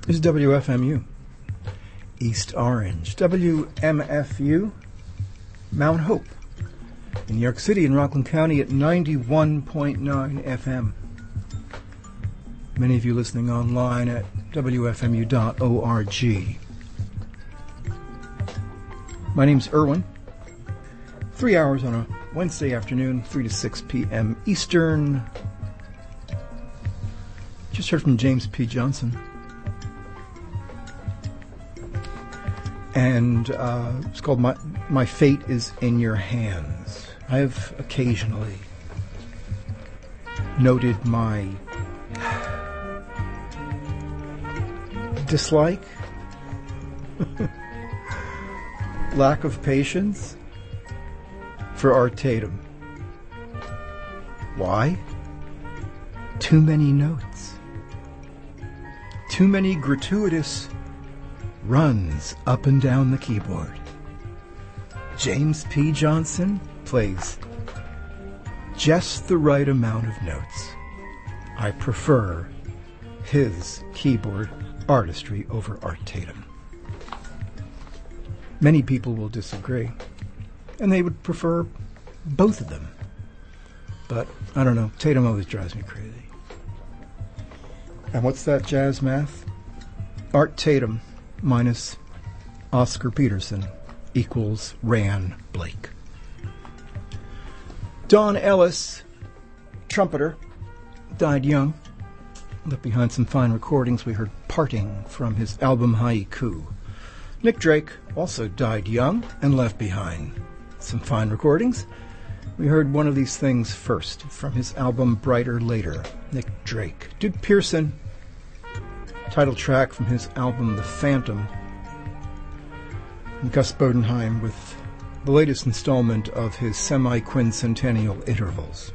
is WFMU, East Orange. WMFU, Mount Hope, in New York City and Rockland County at 91.9 FM. Many of you listening online at WFMU.org. My name's Irwin. 3 hours on a Wednesday afternoon, 3 to 6 p.m. Eastern. Just heard from James P. Johnson. And it's called My Fate is in Your Hands. I have occasionally noted my dislike, lack of patience for Art Tatum. Why? Too many notes. Too many gratuitous runs up and down the keyboard. James P. Johnson plays just the right amount of notes. I prefer his keyboard artistry over Art Tatum. Many people will disagree, and they would prefer both of them. But, I don't know, Tatum always drives me crazy. And what's that jazz math? Art Tatum minus Oscar Peterson equals Ran Blake. Don Ellis, trumpeter, died young. Left behind some fine recordings. We heard Parting from his album Haiku. Nick Drake also died young and left behind some fine recordings. We heard One of These Things First from his album Brighter Later. Nick Drake. Duke Pearson, title track from his album The Phantom. And Gus Bodenheim with the latest installment of his semi-quincentennial intervals.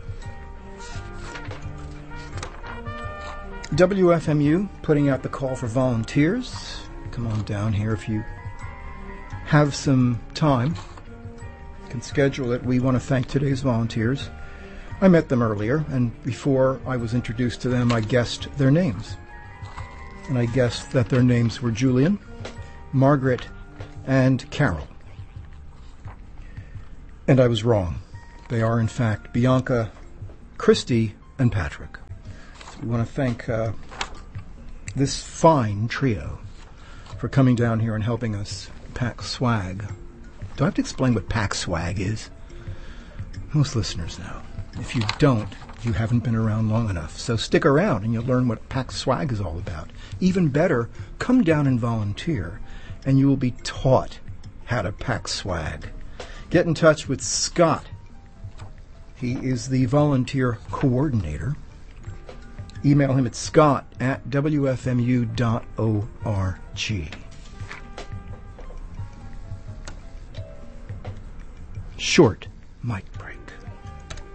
WFMU putting out the call for volunteers. Come on down here if you have some time. You can schedule it. We want to thank today's volunteers. I met them earlier, and before I was introduced to them, I guessed their names. And I guessed that their names were Julian, Margaret, and Carol. And I was wrong. They are, in fact, Bianca, Christy, and Patrick. So we want to thank this fine trio for coming down here and helping us pack swag. Do I have to explain what pack swag is? Most listeners know. If you don't, you haven't been around long enough. So stick around and you'll learn what pack swag is all about. Even better, come down and volunteer, and you will be taught how to pack swag. Get in touch with Scott. He is the volunteer coordinator. Email him at scott@wfmu.org. Short might